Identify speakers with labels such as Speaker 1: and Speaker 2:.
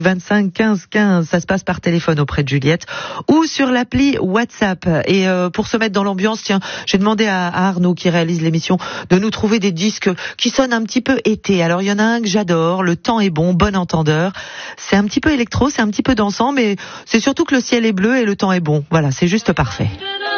Speaker 1: 25 15 15, ça se passe par téléphone auprès de Juliette ou sur l'appli WhatsApp. Et pour se mettre dans l'ambiance, tiens, j'ai demandé à Arnaud qui réalise l'émission de nous trouver des disques qui sonnent un petit peu été. Alors il y en a un que j'adore, Le temps est bon, bon entendeur. C'est un petit peu électro, c'est un petit peu dansant, mais c'est surtout que le ciel est bleu et le temps est bon. Voilà, c'est juste parfait.